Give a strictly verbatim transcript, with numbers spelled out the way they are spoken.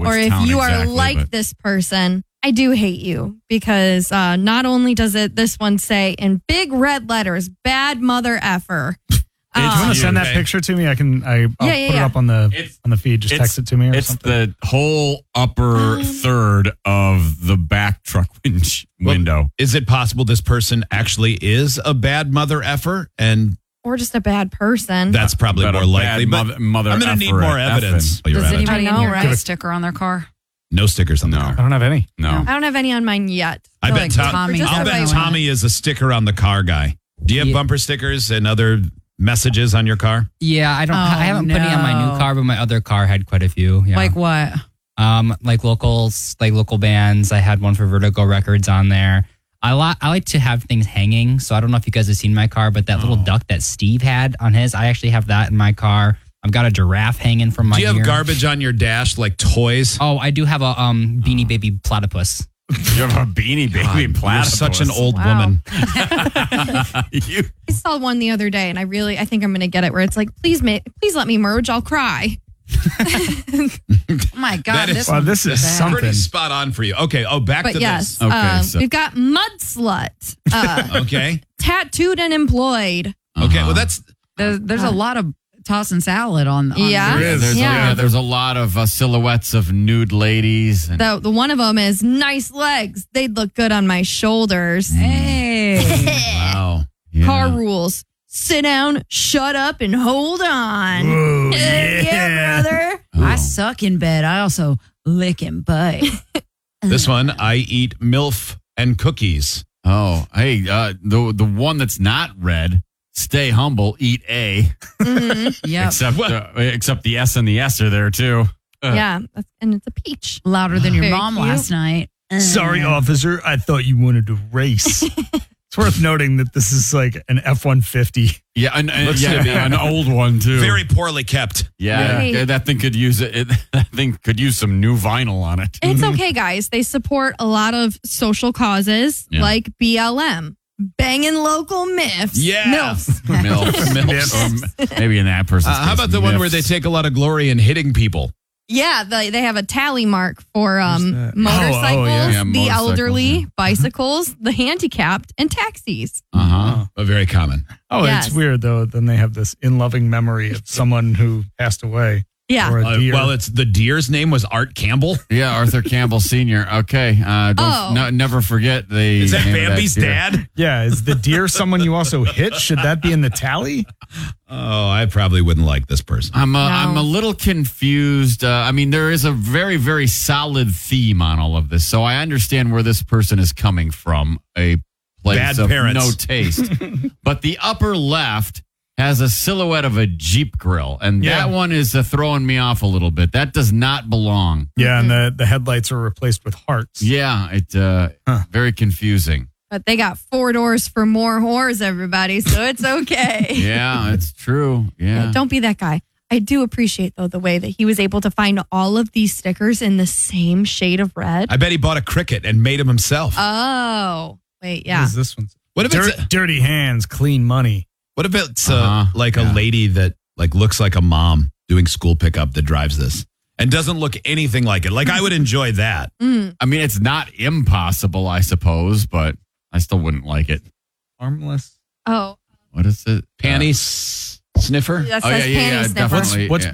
which or if town you are exactly, like but- this person, I do hate you because uh, not only does it this one say in big red letters, bad mother effer. Hey, do you want to send that okay. picture to me? I can. I, I'll Yeah, yeah, put yeah. it up on the It's- on the feed. Just text it to me or it's something. the whole upper Um, third of the back truck win- window. Is it possible this person actually is a bad mother effer? And Or just a bad person. that's probably But a more likely. bad But mother- mother I'm going to need effer more at evidence. effing. You're Does right. anybody I in know, here have a right? sticker on their car? No stickers on the No. car. I don't have any. No. I don't have any on mine yet. I feel bet like Tom, Tommy's I'll bet definitely- Tommy is a sticker on the car guy. Do you have Yeah. bumper stickers and other messages on your car? Yeah, I don't. Oh, I haven't put any on my no. new car, but my other car had quite a few. Yeah. Like what? um, like locals, like local bands. I had one for Vertigo Records on there. I li- I like to have things hanging, so I don't know if you guys have seen my car, but that little duck that Steve had on his, I actually have that in my car. I've got a giraffe hanging from my Do you have ear. garbage on your dash like toys? Oh, I do have a um Beanie Baby platypus. You have a beanie baby You're platypus. such an old Wow. woman. You- I saw one the other day, and I really, I think I'm going to get it. Where it's like, please, ma- please let me merge. I'll cry. Oh my God. That is- this Wow, one's this is bad. something. Pretty spot on for you. Okay. Oh, back But to yes, Okay, um, so- we've got mud slut, uh, this. Okay. tattooed and employed. Okay. Uh-huh. Well, that's There's, there's a lot of tossing salad on. on Yeah. there. There is. There's, Yeah. A, there's a lot of uh, silhouettes of nude ladies. And, The, the one of them is nice legs. They'd look good on my shoulders. Hey. wow. yeah. Car rules. Sit down, shut up, and hold on. Whoa, yeah, yeah. brother. Oh. I suck in bed. I also lick and bite. This one, I eat MILF and cookies. Oh, hey, uh, the the one that's not red. Stay humble, eat A. Yep. Except uh, except the S and the S are there too. Uh, Yeah, that's, and it's a peach. Louder than your Very mom cute. last night. Sorry, Uh, officer. I thought you wanted to race. It's worth noting that this is like an F one fifty. Yeah, and, and- Looks yeah, to be- an old one too. Very poorly kept. yeah, Right. yeah, that thing could use it, it. That thing could use some new vinyl on it. It's okay, guys. They support a lot of social causes Yeah. like B L M, banging local myths. Yeah. MILFs. Milf, Milfs. Or maybe in that person's. Uh, how case, about the one where they Milfs. take a lot of glory in hitting people? Yeah, they, they have a tally mark for um, that? motorcycles, Oh, oh, yeah. Yeah, the motorcycles, elderly, yeah. bicycles, the handicapped, and taxis. Uh-huh. Uh, very common. Oh, Yes. it's weird though. Then they have this in loving memory of someone who passed away. Yeah. Or a Uh, deer. well, it's the deer's name was Art Campbell. Yeah, Arthur Campbell Senior Okay, uh, don't Oh. no, never forget the. Is that name of Bambi's deer. dad? yeah, is the deer someone you also hit? Should that be in the tally? Oh, I probably wouldn't like this person. I'm a, No. I'm a little confused. Uh, I mean, there is a very, very solid theme on all of this. So I understand where this person is coming from, a place Bad of parents. no taste. But the upper left has a silhouette of a Jeep grill. And Yeah. that one is uh, throwing me off a little bit. That does not belong. Yeah, and the, the headlights are replaced with hearts. Yeah, it uh, Huh. very confusing. But they got four doors for more whores, everybody, so it's okay. Yeah, it's true. Yeah. Don't be that guy. I do appreciate, though, the way that he was able to find all of these stickers in the same shade of red. I bet he bought a cricket and made them himself. Oh, wait, What yeah. is this one? what if Dirt, it's a- dirty hands, clean money. what if it's uh, Uh-huh. like Yeah. a lady that like looks like a mom doing school pickup that drives this and doesn't look anything like it? Like I would enjoy that. Mm. I mean, it's not impossible, I suppose, but I still wouldn't like it. Harmless. Oh, What is it? Panty s- sniffer. that Oh, says yeah, yeah, panty yeah, sniffer. definitely. What's yeah.